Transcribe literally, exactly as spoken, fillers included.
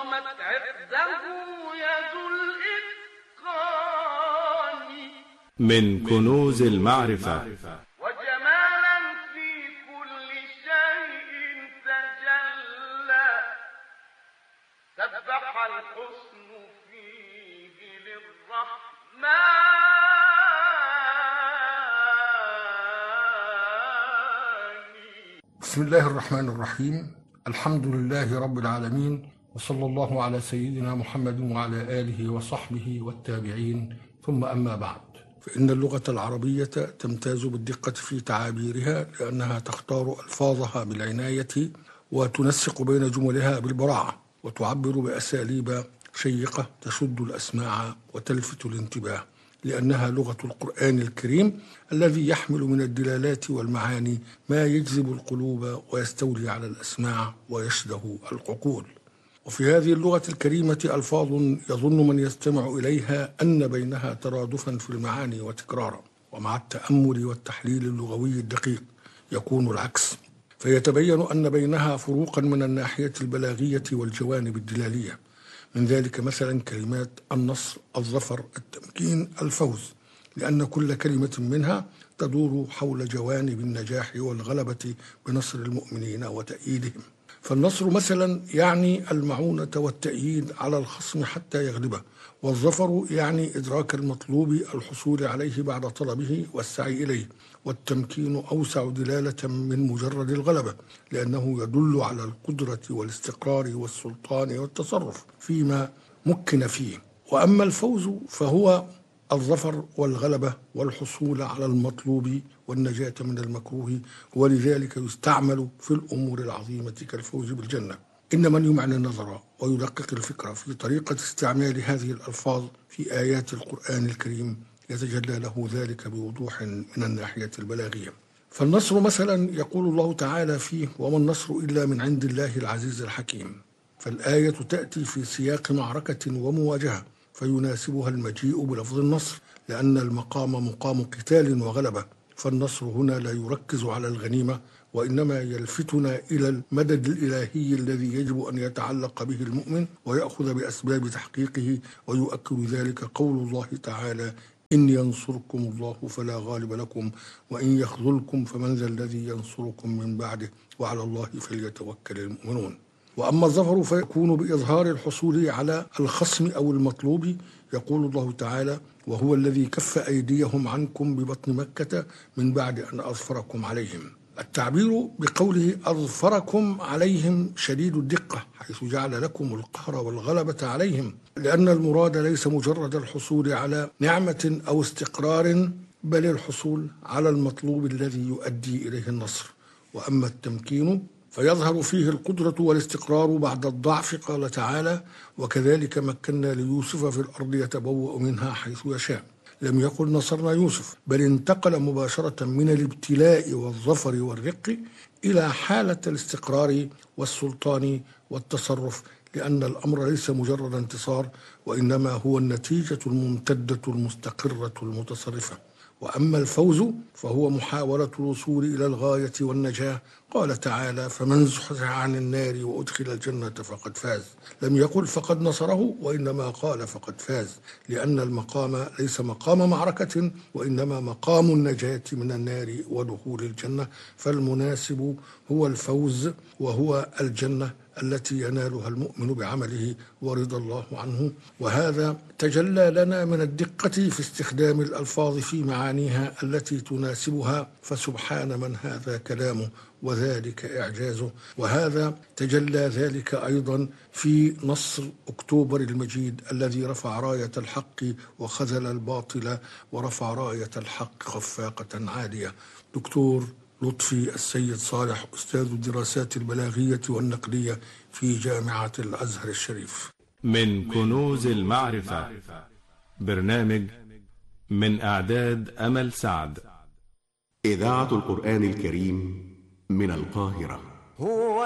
قامت عقده يد الإتقان من كنوز المعرفة وجمالا في كل شيء تجلى سبح الحسن فيه للرحمن. بسم الله الرحمن الرحيم. الحمد لله رب العالمين، وصلى الله على سيدنا محمد وعلى آله وصحبه والتابعين، ثم أما بعد، فإن اللغة العربية تمتاز بالدقة في تعابيرها لأنها تختار ألفاظها بالعناية وتنسق بين جملها بالبراعة وتعبر بأساليب شيقة تشد الأسماع وتلفت الانتباه، لأنها لغة القرآن الكريم الذي يحمل من الدلالات والمعاني ما يجذب القلوب ويستولي على الأسماع ويشده العقول. وفي هذه اللغة الكريمة ألفاظ يظن من يستمع إليها أن بينها ترادفا في المعاني وتكرارا، ومع التأمل والتحليل اللغوي الدقيق يكون العكس، فيتبين أن بينها فروقا من الناحية البلاغية والجوانب الدلالية. من ذلك مثلا كلمات النصر، الظفر، التمكين، الفوز، لأن كل كلمة منها تدور حول جوانب النجاح والغلبة بنصر المؤمنين وتأييدهم. فالنصر مثلا يعني المعونة والتأييد على الخصم حتى يغلبه، والظفر يعني إدراك المطلوب الحصول عليه بعد طلبه والسعي إليه، والتمكين أوسع دلالة من مجرد الغلبة، لأنه يدل على القدرة والاستقرار والسلطان والتصرف فيما مكن فيه. وأما الفوز فهو الظفر والغلبة والحصول على المطلوب والنجاة من المكروه، ولذلك يستعمل في الأمور العظيمة كالفوز بالجنة. إن من يمعن النظر ويدقق الفكرة في طريقة استعمال هذه الألفاظ في آيات القرآن الكريم يتجلى له ذلك بوضوح من الناحية البلاغية. فالنصر مثلا يقول الله تعالى فيه: وما النصر إلا من عند الله العزيز الحكيم. فالآية تأتي في سياق معركة ومواجهة، فيناسبها المجيء بلفظ النصر، لأن المقام مقام قتال وغلبة. فالنصر هنا لا يركز على الغنيمة، وإنما يلفتنا إلى المدد الإلهي الذي يجب أن يتعلق به المؤمن ويأخذ بأسباب تحقيقه. ويؤكد ذلك قول الله تعالى: إن ينصركم الله فلا غالب لكم وإن يخذلكم فمن ذا الذي ينصركم من بعده وعلى الله فليتوكل المؤمنون. وأما الظفر فيكون بإظهار الحصول على الخصم أو المطلوب. يقول الله تعالى: وهو الذي كف أيديهم عنكم ببطن مكة من بعد أن أظفركم عليهم. التعبير بقوله أظفركم عليهم شديد الدقة، حيث جعل لكم القهر والغلبة عليهم، لأن المراد ليس مجرد الحصول على نعمة أو استقرار، بل الحصول على المطلوب الذي يؤدي إليه النصر. وأما التمكين فيظهر فيه القدرة والاستقرار بعد الضعف، قال تعالى: وكذلك مكنا ليوسف في الأرض يتبوأ منها حيث يشاء. لم يقل نصرنا يوسف، بل انتقل مباشرة من الابتلاء والظفر والرق إلى حالة الاستقرار والسلطان والتصرف، لأن الأمر ليس مجرد انتصار، وإنما هو النتيجة الممتدة المستقرة المتصرفة. وأما الفوز فهو محاولة الوصول إلى الغاية والنجاة. قال تعالى: فمن زحزح عن النار وأدخل الجنة فقد فاز. لم يقل فقد نصره، وإنما قال فقد فاز، لأن المقام ليس مقام معركة، وإنما مقام النجاة من النار ودخول الجنة. فالمناسب هو الفوز، وهو الجنة التي ينالها المؤمن بعمله ورضا الله عنه. وهذا تجلى لنا من الدقة في استخدام الألفاظ في معانيها التي تناسبها، فسبحان من هذا كلامه وذلك إعجازه. وهذا تجلى ذلك أيضا في نصر أكتوبر المجيد الذي رفع راية الحق وخذل الباطل ورفع راية الحق خفاقة عالية. دكتور لطفي السيد صالح، أستاذ الدراسات البلاغية والنقدية في جامعة الأزهر الشريف. من كنوز المعرفة، برنامج من إعداد أمل سعد. إذاعة القرآن الكريم من القاهرة.